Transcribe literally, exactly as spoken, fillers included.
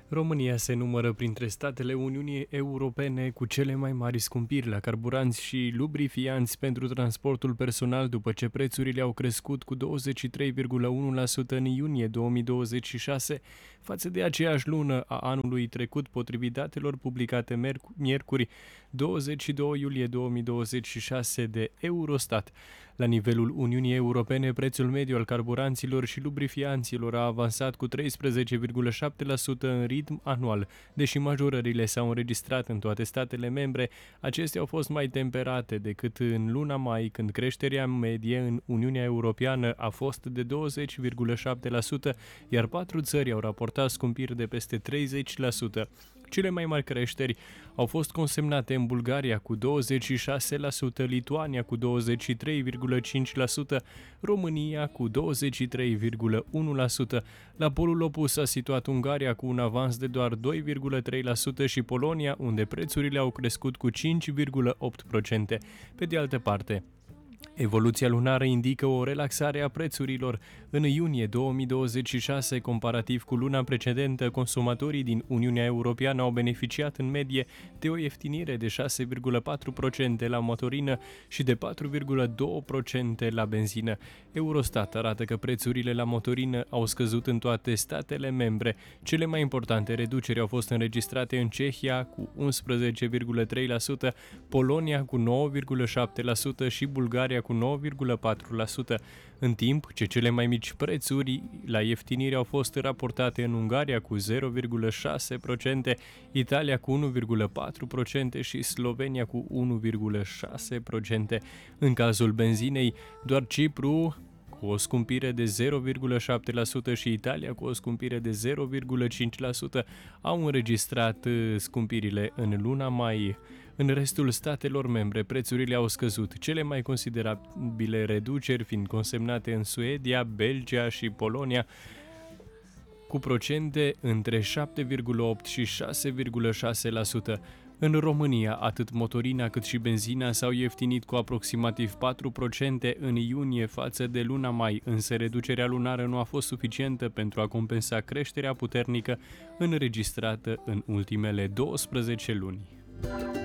România se numără printre statele Uniunii Europene cu cele mai mari scumpiri la carburanți și lubrifianți pentru transportul personal după ce prețurile au crescut cu douăzeci și trei virgulă unu la sută în iunie două mii douăzeci și șase față de aceeași lună a anului trecut, potrivit datelor publicate miercuri douăzeci și doi iulie două mii douăzeci și șase de Eurostat. La nivelul Uniunii Europene, prețul mediu al carburanților și lubrifianților a avansat cu treisprezece virgulă șapte la sută în ritm anual. Deși majorările s-au înregistrat în toate statele membre, acestea au fost mai temperate decât în luna mai, când creșterea medie în Uniunea Europeană a fost de douăzeci virgulă șapte la sută, iar patru țări au raportat scumpiri de peste treizeci la sută. Cele mai mari creșteri au fost consemnate în Bulgaria cu douăzeci și șase la sută, Lituania cu douăzeci și trei virgulă cinci la sută, România cu douăzeci și trei virgulă unu la sută. La polul opus s-a situat Ungaria cu un avans de doar doi virgulă trei la sută și Polonia, unde prețurile au crescut cu cinci virgulă opt la sută. Pe de altă parte, evoluția lunară indică o relaxare a prețurilor. În iunie două mii douăzeci și șase, comparativ cu luna precedentă, consumatorii din Uniunea Europeană au beneficiat în medie de o ieftinire de șase virgulă patru la sută la motorină și de patru virgulă doi la sută la benzină. Eurostat arată că prețurile la motorină au scăzut în toate statele membre. Cele mai importante reduceri au fost înregistrate în Cehia cu unsprezece virgulă trei la sută, Polonia cu nouă virgulă șapte la sută și Bulgaria cu nouă virgulă patru la sută, în timp ce cele mai mici prețuri la ieftinire au fost raportate în Ungaria cu zero virgulă șase la sută, Italia cu unu virgulă patru la sută și Slovenia cu unu virgulă șase la sută. În cazul benzinei, doar Cipru cu o scumpire de zero virgulă șapte la sută și Italia cu o scumpire de zero virgulă cinci la sută au înregistrat scumpirile în luna mai. În restul statelor membre, prețurile au scăzut, cele mai considerabile reduceri fiind consemnate în Suedia, Belgia și Polonia, cu procente între șapte virgulă opt și șase virgulă șase la sută. În România, atât motorina cât și benzina s-au ieftinit cu aproximativ patru la sută în iunie față de luna mai, însă reducerea lunară nu a fost suficientă pentru a compensa creșterea puternică înregistrată în ultimele douăsprezece luni.